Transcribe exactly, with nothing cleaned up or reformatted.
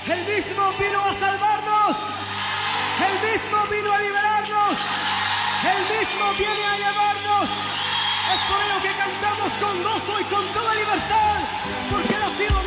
El mismo vino a salvarnos. El mismo vino a liberarnos. El mismo viene a llevarnos. Es por ello que cantamos con gozo y con toda libertad, porque Él ha sido